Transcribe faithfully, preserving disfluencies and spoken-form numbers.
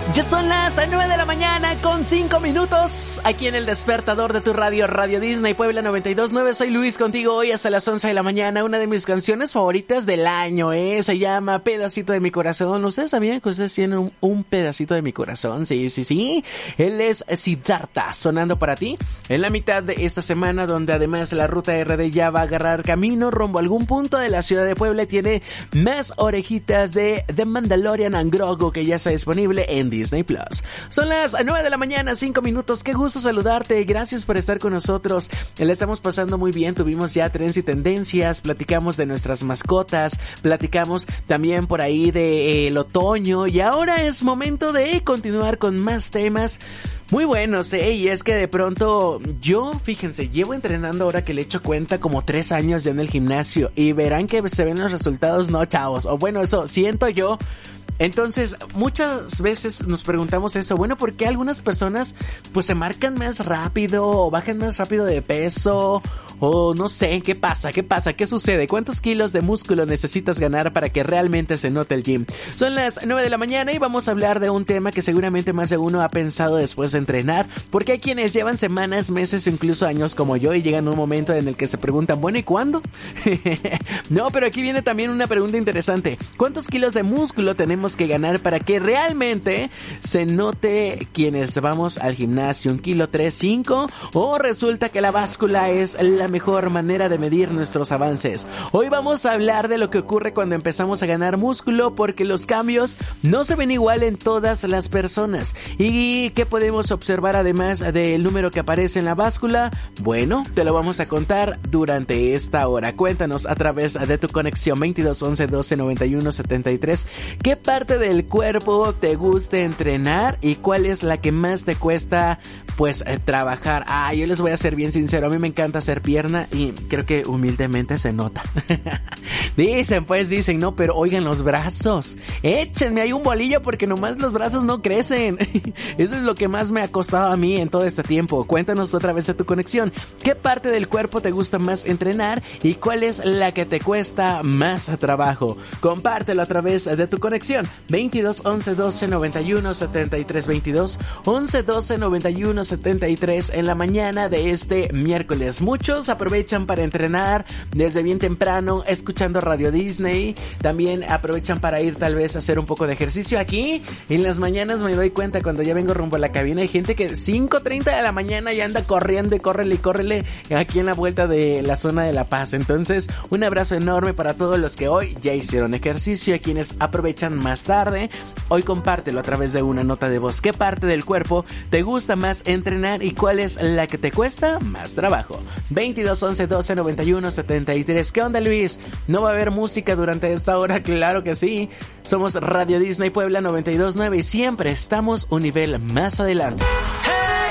Ya son las nueve de la mañana con cinco minutos aquí en el despertador de tu radio, Radio Disney Puebla noventa y dos punto nueve. Soy Luis contigo hoy hasta las once de la mañana. Una de mis canciones favoritas del año, ¿eh? Se llama Pedacito de mi corazón. ¿Ustedes sabían que ustedes tienen un, un pedacito de mi corazón? Sí, sí, sí. Él es Siddhartha, sonando para ti en la mitad de esta semana, donde además la ruta R D ya va a agarrar camino rumbo a algún punto de la ciudad de Puebla. Tiene más orejitas de The Mandalorian and Grogu, que ya está disponible en Disney Plus. Son las nueve de la mañana, cinco minutos. Qué gusto saludarte. Gracias por estar con nosotros. Le estamos pasando muy bien. Tuvimos ya trends y tendencias. Platicamos de nuestras mascotas. Platicamos también por ahí de eh, el otoño. Y ahora es momento de continuar con más temas muy buenos, eh. Y es que de pronto yo, fíjense, llevo entrenando ahora que le echo cuenta como tres años ya en el gimnasio. Y verán que se ven los resultados, no, chavos. O bueno, eso siento yo. Entonces, muchas veces nos preguntamos eso, bueno, ¿por qué algunas personas pues se marcan más rápido o bajan más rápido de peso? O no sé, ¿qué pasa? ¿Qué pasa? ¿Qué sucede? ¿Cuántos kilos de músculo necesitas ganar para que realmente se note el gym? Son las nueve de la mañana y vamos a hablar de un tema que seguramente más de uno ha pensado después de entrenar, porque hay quienes llevan semanas, meses o incluso años como yo y llegan a un momento en el que se preguntan, bueno, ¿y cuándo? No, pero aquí viene también una pregunta interesante. ¿Cuántos kilos de músculo tenemos que ganar para que realmente se note quienes vamos al gimnasio? ¿Un kilo, tres, cinco? ¿O resulta que la báscula es la mejor manera de medir nuestros avances? Hoy vamos a hablar de lo que ocurre cuando empezamos a ganar músculo, porque los cambios no se ven igual en todas las personas. ¿Y qué podemos observar además del número que aparece en la báscula? Bueno, te lo vamos a contar durante esta hora. Cuéntanos a través de tu conexión veintidós once doce noventa y uno setenta y tres qué parte del cuerpo te gusta entrenar y cuál es la que más te cuesta pues eh, trabajar. Ah, yo les voy a ser bien sincero, a mí me encanta hacer pierna y creo que humildemente se nota. Dicen, pues dicen, no, pero oigan los brazos, échenme ahí un bolillo porque nomás los brazos no crecen. Eso es lo que más me ha costado a mí en todo este tiempo. Cuéntanos otra vez de tu conexión, ¿qué parte del cuerpo te gusta más entrenar y cuál es la que te cuesta más trabajo? Compártelo a través de tu conexión veintidós once doce noventa y uno setenta y tres, veintidós once doce noventa y uno setenta y tres en la mañana de este miércoles. Muchos aprovechan para entrenar desde bien temprano escuchando Radio Disney. También aprovechan para ir tal vez a hacer un poco de ejercicio. Aquí en las mañanas me doy cuenta cuando ya vengo rumbo a la cabina hay gente que cinco treinta de la mañana ya anda corriendo y córrele y córrele aquí en la vuelta de la zona de La Paz. Entonces un abrazo enorme para todos los que hoy ya hicieron ejercicio y a quienes aprovechan más tarde. Hoy compártelo a través de una nota de voz. ¿Qué parte del cuerpo te gusta más entrenar y cuál es la que te cuesta más trabajo? veintidós once doce noventa y uno setenta y tres. ¿Qué onda, Luis? ¿No va a haber música durante esta hora? Claro que sí. Somos Radio Disney Puebla noventa y dos punto nueve y siempre estamos un nivel más adelante.